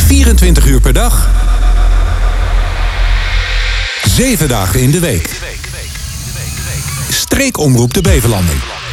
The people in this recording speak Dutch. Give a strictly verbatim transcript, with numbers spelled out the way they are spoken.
vierentwintig uur per dag, zeven dagen in de week. Streekomroep de Beverlanding.